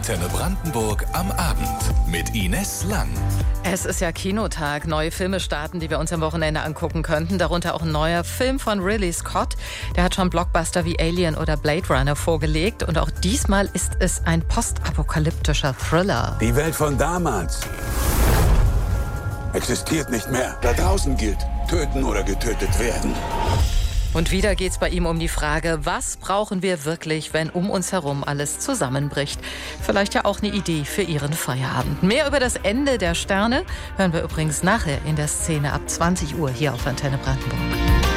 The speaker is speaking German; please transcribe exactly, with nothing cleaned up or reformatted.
Antenne Brandenburg am Abend mit Ines Lang. Es ist ja Kinotag. Neue Filme starten, die wir uns am Wochenende angucken könnten. Darunter auch ein neuer Film von Ridley Scott. Der hat schon Blockbuster wie Alien oder Blade Runner vorgelegt. Und auch diesmal ist es ein postapokalyptischer Thriller. Die Welt von damals existiert nicht mehr. Da draußen gilt, töten oder getötet werden. Und wieder geht's bei ihm um die Frage, was brauchen wir wirklich, wenn um uns herum alles zusammenbricht? Vielleicht ja auch eine Idee für Ihren Feierabend. Mehr über das Ende der Sterne hören wir übrigens nachher in der Szene ab zwanzig Uhr hier auf Antenne Brandenburg.